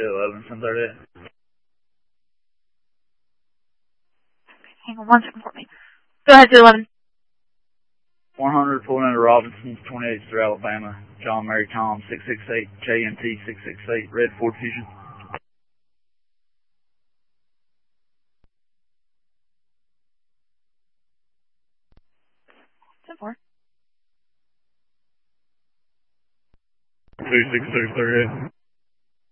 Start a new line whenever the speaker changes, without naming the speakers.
11, 1038.
Hang on 1 second for me. Go ahead, 211.
100 pulling into Robinson's, 28th through Alabama. John Mary Tom, 668, JMT 668, Red Ford Fusion.
Ten four.
26638.